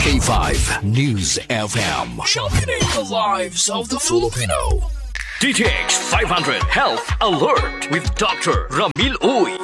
K5 News FM. Championing the lives of the Filipino. DTX 500 Health Alert with Dr. Ramil Uy.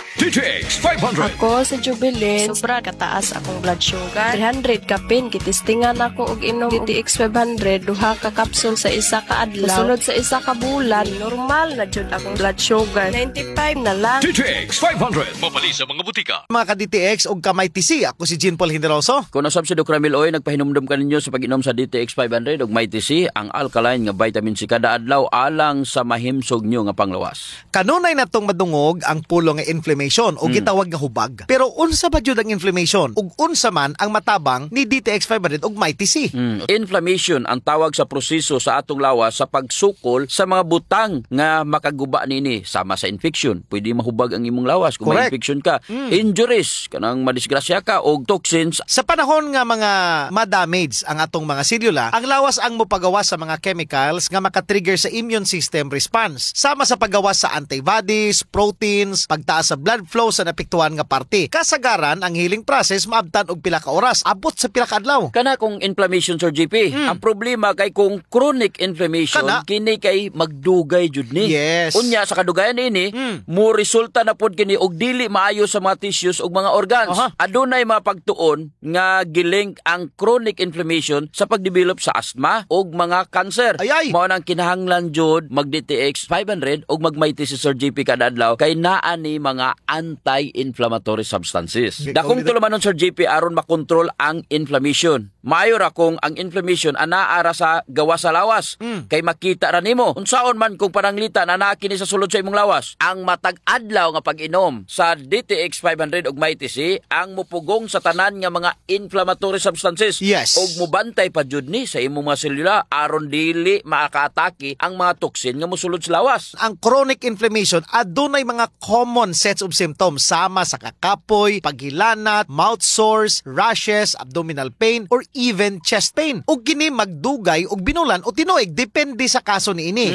DTX 500. Ako sa Jubilin, sobra kataas akong blood sugar. 300 kapin, kitistingan ako og inom DTX 500, duha ka kapsul sa isa ka adlaw. Sunod sa isa ka bulan, normal na jud akong blood sugar. 95 na lang. DTX 500. Mabali sa mga butika. Mga ka-DTX og kamay TC, ako si Jean Paul Hinderoso. Kung nasab si Dr. Ramil Oy, nagpahinumdum ka ninyo sa pag-inom sa DTX 500 og may TC, ang alkaline nga vitamin C kada adlaw alang sa mahimsog nyo nga panglawas. Kanunay natong madungog ang pulo nga inflammation o gitawag nga hubag. Pero unsa ba jud ang inflammation? Ug unsa man ang matabang ni DTX 500 og may TC? Inflammation ang tawag sa proseso sa atong lawas sa pagsukol sa mga butang nga makaguba nini sama sa infection. Pwede mahubag ang imong lawas kung may infection ka. Injuries, kanang madisgrasya ka og toxins. Sa panahon nga mga ma-damage ang atong mga selula, ang lawas ang mopagawas sa mga chemicals nga makatrigger sa immune system response. Sama sa paggawas sa antibodies, proteins, pagtaas sa blood flow sa napektuhan nga parte. Kasagaran ang healing process maabtan og pila ka oras, abot sa pila ka adlaw. Kana kung inflammation Sir GP, ang problema kay kung chronic inflammation kini kay magdugay jud ni. Yes. Unya sa kadugayan ini, mo resulta na pod kini og dili maayo sa mga tissues ug mga organs. Adunay mga pagtuon nga gilink ang chronic inflammation sa pagdevelop sa asthma ug mga cancer. Mao nang kinahanglan jud mag DTX 500 ug magmayti si Sir GP kada adlaw kay naa ni mga anti-inflammatory substances. Dakong tulumanon Sir JP aron makontrol ang inflammation. Maayo ra kung ang inflammation anaa ra sa gawas sa lawas. Kay makita ra nimo unsaon man kung pananglitan ana kini sa sulod sa imong lawas. Ang matag adlaw nga pag-inom sa DTX 500 ug may TC ang mupugong sa tanan nga mga inflammatory substances. Yes. Ug mubantay pa jud ni sa imong mga selula aron dili makaatake ang mga toxin nga mosulod sa lawas. Ang chronic inflammation adunay mga common sets of symptoms sama sa kakapoy, paghilanat, mouth sores, rashes, abdominal pain, or even chest pain. Ug kini magdugay og binulan o tinuig depende sa kaso niini.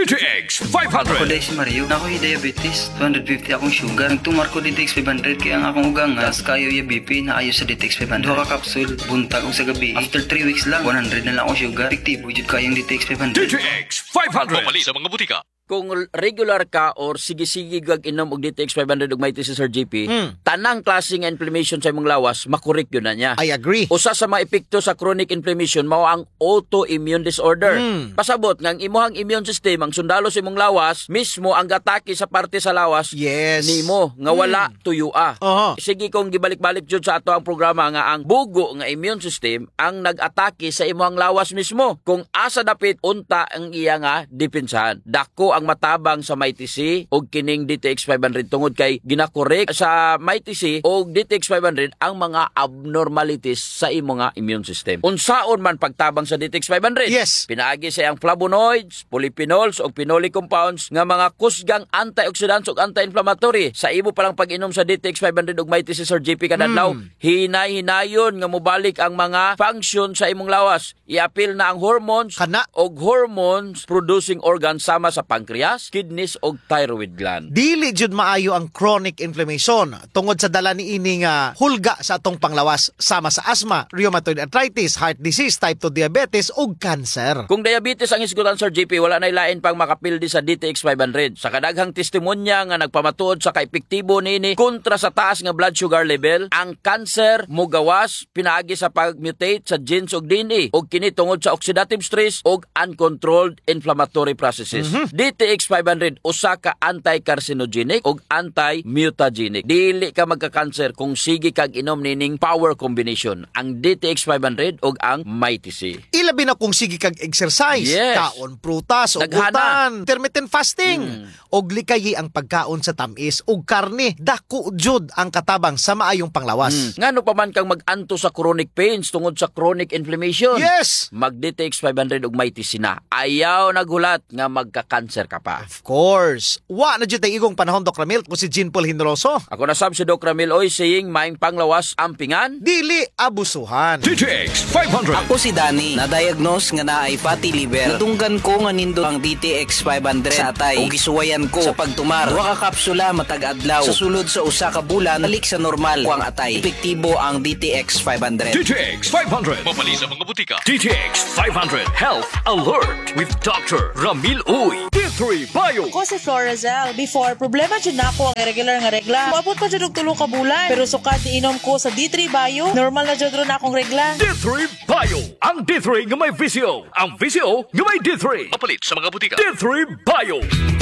DTX 500. Ako si Mario, nako'y diabetes, 250 akong sugar. Nagtumar ko DTX 500 kaya ang akong ugang tas kayo yung BP na ayo sa DTX 500. Duha ka kapsul, buntag og sa gabi. After 3 weeks lang, 100 na lang akong sugar. Epektibo jud kayong DTX 500. DTX 500. Mabali sa mga butika. Kung regular ka or sige-sige gag inom og DTX 500 ug may TC Sir JP, tanang klase nga inflammation sa imong lawas, makorek yun na niya. I agree. Usa sa mga epekto sa chronic inflammation mao ang autoimmune disorder. Pasabot nga ang imong immune system ang sundalo sa imong lawas, mismo ang gatake sa parte sa lawas nimo nga wala tuyua. Sige kung gibalik-balik jud sa ato ang programa nga ang bugo nga immune system ang nag-atake sa imong lawas mismo. Kung asa dapit unta ang iya nga depensahan. Dako ang matabang sa MyTC og kining DTX 500 tungod kay ginakorek sa MyTC og DTX 500 ang mga abnormalities sa imo nga immune system. Unsaon man pagtabang sa DTX 500? Yes. Pinaagi sa ang flavonoids, polyphenols ug phenolic compounds nga mga kusgang antioxidants ug anti-inflammatory. Sa imo palang pag-inom sa DTX 500 ug MyTC Sir JP kada adlaw, hinay-hinayon nga mobalik ang mga function sa imong lawas. I-appeal na ang hormones og hormones producing organs sama sa pancreas, kidneys og thyroid gland. Dili jud maayo ang chronic inflammation tungod sa dala niini nga hulga sa atong panglawas sama sa asthma, rheumatoid arthritis, heart disease, type 2 diabetes ug cancer. Kung diabetes ang isgutan Sir JP, wala na lain pang makapildi sa DTX 500. Sa kadaghang testimonya nga nagpamatuod sa kaepektibo niini kontra sa taas nga blood sugar level, ang cancer mugawas pinaagi sa pag-mutate sa genes ug DNA ug kini tungod sa oxidative stress ug uncontrolled inflammatory processes. DTX 500 usa ka anti-carcinogenic ug anti-mutagenic. Dili ka magka-cancer kung sige kag inom nining power combination, ang DTX 500 ug ang MyTC. Ilabi na kung sige kag exercise, kaon prutas ug utan, intermittent fasting, ug likayi ang pagkaon sa tamis ug karne. Dako jud ang katabang sa maayong panglawas. Ngano pa man kang mag-anto sa chronic pains tungod sa chronic inflammation? Yes. Mag DTX 500 ug MyTC na. Ayaw naghulat nga magka-cancer cancer ka pa. Of course. Wa na dyan tayo igong panahon, Doc Ramil, kung si Jean Paul Hindroso. Ako nasab si Doc Ramil Oy saying maing panglawas ampingan. Dili abusuhan. DTX 500. Ako si Danny, na-diagnose nga na ay fatty liver. Natunggan ko nga nindo ang DTX 500 sa atay. O gisuwayan ko sa pagtumar. Duha ka kapsula matag adlaw. Sa sulod sa usa ka bulan, balik sa normal ko ang atay. Epektibo ang DTX 500. DTX 500. Mapali sa mga butika. DTX 500 Health Alert with Dr. Ramil Uy. D3 Bio. Ako si Florazel. Before, problema dyan na ako ang irregular nga regla. Maabot pa dyan og 3 ka bulan. Pero sukat iinom ko sa D3 Bio, normal na dyan ron akong regla. D3 Bio. Ang D3 nga may visio. Ang visio nga may D3. Mapalit sa mga butika. D3 Bio.